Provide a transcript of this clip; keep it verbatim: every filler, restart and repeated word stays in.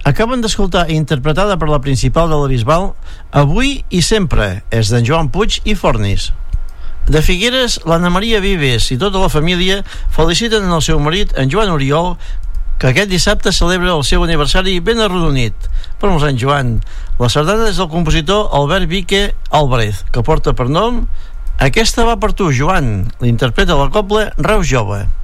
Acaben d'escoltar interpretada per la principal de la Bisbal Avui i sempre, és d'en Joan Puig i Fornis. De Figueres, l'Anna Maria Vives i tota la família feliciten el seu marit, en Joan Oriol, que aquest dissabte celebra el seu aniversari ben arrodonit. Per molts anys, Joan. La sardana és del compositor Albert Vique Álvarez, que porta per nom Aquesta va per tu, Joan. L'interpreta la cobla Reus Jove.